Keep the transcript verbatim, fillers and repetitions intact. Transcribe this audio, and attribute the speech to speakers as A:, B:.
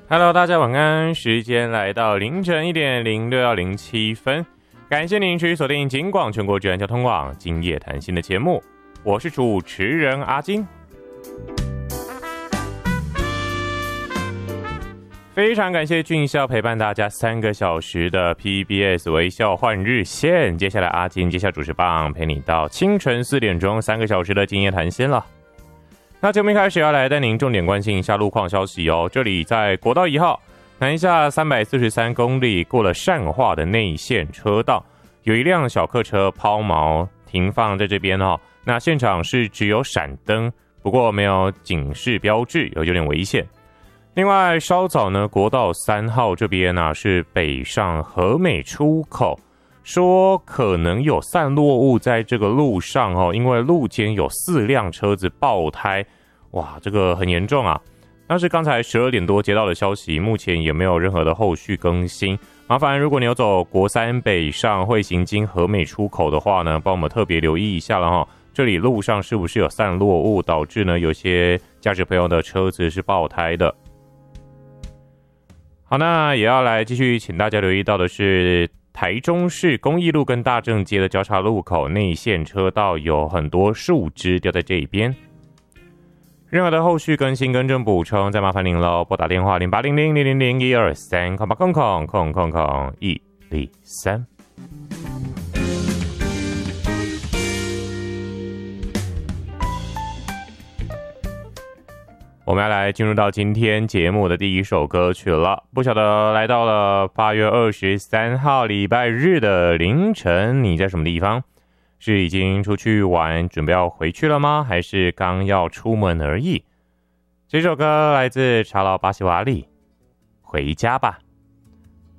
A: Hello， 大家晚安，时间来到凌晨一点零六到零七分，感谢您持续锁定警广全国治安交通网今夜谈心的节目，我是主持人阿金。非常感谢俊孝陪伴大家三个小时的 P B S 微笑换日线，接下来阿金接下主持棒陪你到清晨四点钟，三个小时的今夜谈心了。那节目一开始要来带您重点关心一下路况消息哦。这里在国道一号南下三百四十三公里，过了善化的内线车道，有一辆小客车抛锚停放在这边哦。那现场是只有闪灯，不过没有警示标志，有有点危险。另外，稍早呢，国道三号这边呢、啊、是北上和美出口，说可能有散落物在这个路上哦，因为路肩有四辆车子爆胎，哇，这个很严重啊！但是刚才十二点多接到的消息，目前也没有任何的后续更新。麻烦如果你有走国三北上会行经和美出口的话呢，帮我们特别留意一下了哈。这里路上是不是有散落物，导致呢有些驾驶朋友的车子是爆胎的？好，那也要来继续请大家留意到的是，台中市公益路跟大正街的交叉路口内线车道有很多树枝掉在这一边。任何的后续更新更正补充，再麻烦您喽，拨打电话零八零零零零零一二三空八空空空空空一零三。我们要来进入到今天节目的第一首歌曲了。不晓得来到了八月二十三号礼拜日的凌晨，你在什么地方？是已经出去玩，准备要回去了吗？还是刚要出门而已？这首歌来自查劳巴西瓦里，回家吧。